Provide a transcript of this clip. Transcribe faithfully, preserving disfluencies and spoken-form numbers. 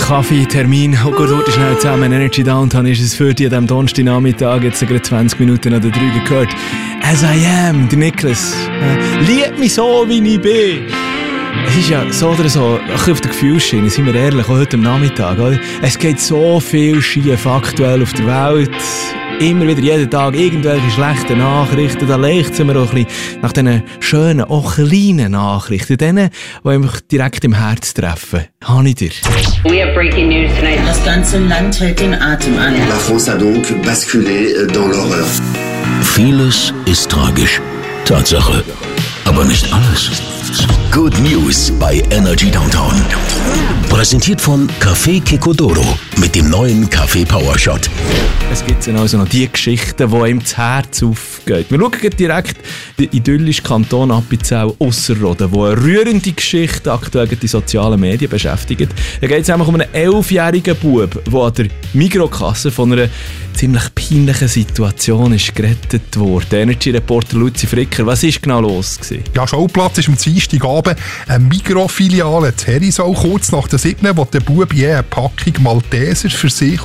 Kaffee-Termin. Oh Gott, heute schnell zusammen. Energy Downtown ist es für dich an diesem Donnerstagnachmittag. Jetzt gerade zwanzig Minuten oder drei gehört. As I am, der Niklas. Äh, lieb mich so, wie ich bin. Es ist ja so oder so, ein bisschen auf der Gefühlsschiene, sind wir ehrlich, auch heute am Nachmittag. Oder? Es geht so viel schief aktuell auf der Welt. Immer wieder, jeden Tag, irgendwelche schlechten Nachrichten. Da leuchten wir auch ein bisschen nach diesen schönen, auch kleinen Nachrichten. Denen, die mich direkt im Herz treffen. Habe ich dir. We have breaking news tonight. Das ganze Land hält den Atem an. La France a donc basculé dans l'horreur. Vieles ist tragisch. Tatsache. Aber nicht alles. Good News bei Energy Downtown. Präsentiert von Café Kekodoro mit dem neuen Kaffee Power Shot. Es gibt ja also noch die Geschichten, die ihm das Herz aufgehen. Wir schauen direkt den idyllischen Kanton Appenzell-Ausserrhoden, wo eine rührende Geschichte aktuell die sozialen Medien beschäftigt. Da geht es nämlich um einen elfjährigen Bub, der an der Migros-Kasse von einer ziemlich peinlichen Situation ist gerettet wurde. Energy-Reporter Luzi Fricker, was war genau los gewesen? Ja, Schauplatz ist am Dienstagabend eine Migros-Filiale in Herisau, kurz nach der siebten, wo der Bub je eine Packung Malteser für sich